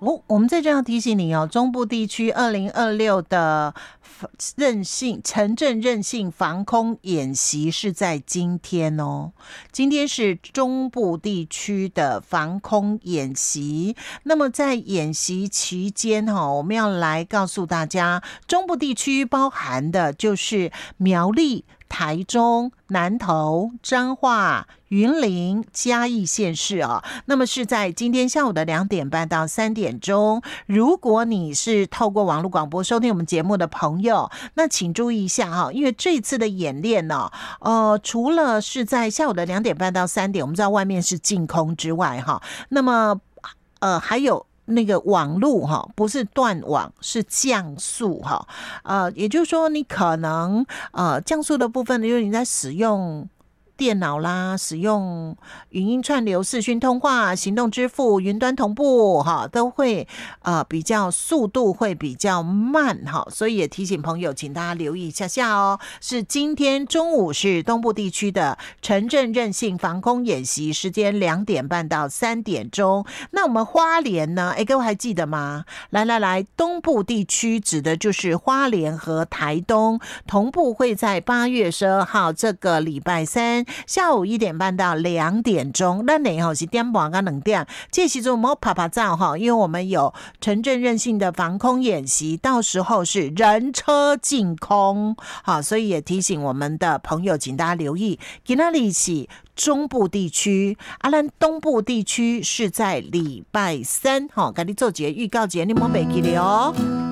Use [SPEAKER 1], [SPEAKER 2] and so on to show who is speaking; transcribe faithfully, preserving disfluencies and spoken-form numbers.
[SPEAKER 1] 哦，我们在这要提醒你哦，中部地区二零二六的韧性城镇韧性防空演习是在今天哦，今天是中部地区的防空演习。那么在演习期间哈、哦，我们要来告诉大家，中部地区包含的就是苗栗、台中、南投、彰化、云林、嘉义县市啊，那么是在今天下午的两点半到三点钟。如果你是透过网络广播收听我们节目的朋友，那请注意一下哈，因为这次的演练呢、哦，呃，除了是在下午的两点半到三点，我们知道外面是净空之外哈，那么呃还有。那个网路哈，不是断网，是降速哈，呃，也就是说，你可能呃降速的部分，因为你在使用电脑啦，使用语音串流、视讯通话、行动支付、云端同步哈，都会呃比较速度会比较慢哈，所以也提醒朋友，请大家留意一下下哦。是今天中午是东部地区的城镇韧性防空演习，时间两点半到三点钟。那我们花莲呢？哎，各位还记得吗？来来来，东部地区指的就是花莲和台东，同步会在八月十二号这个礼拜三。下午一点半到两点钟，那你吼是点半到两点，这时阵我们拍拍照哈，因为我们有城镇韧性的防空演习，到时候是人车净空，好，所以也提醒我们的朋友，请大家留意，今天里起中部地区，啊，咱东部地区是在礼拜三，好，给你做节预告节，你莫忘记了哦。